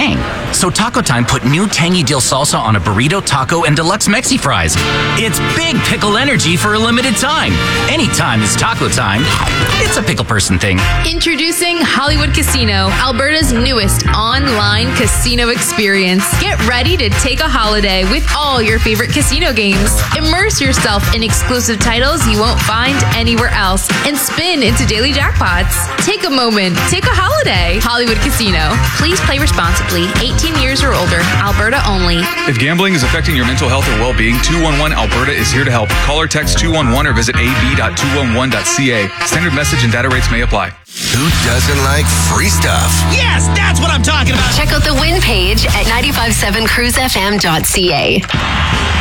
tang. So Taco Time put new tangy dill salsa on a burrito, taco, and deluxe Mexi fries. It's big pickle energy for a limited time. Anytime is taco time. It's a pickle person thing. Introducing Hollywood Casino, Alberta's newest online casino experience. Get ready to take a holiday with all your favorite casino games. Immerse yourself in exclusive titles you won't find anywhere else and spin into daily jackpots. Take a moment. Take a holiday. Hollywood Casino. Please play responsibly. 18 years or older. Alberta only. If gambling is affecting your mental health or well-being, 211 Alberta is here to help. Call or text 211 or visit ab.211.ca. Standard message and data rates may apply. Who doesn't like free stuff? Yes, that's what I'm talking about. Check out the win page at 957cruisefm.ca.